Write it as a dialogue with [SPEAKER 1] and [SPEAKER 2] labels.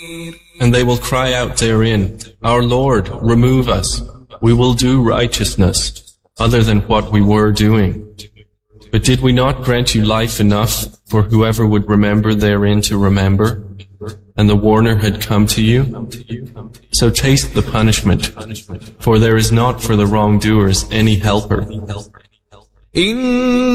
[SPEAKER 1] And they will cry out therein, Our Lord, remove us. We will do righteousness, other than what we were doing. But did we not grant you life enough for whoever would remember therein to remember? And the warner had come to you? So taste the punishment, for there is not for the wrongdoers any helper.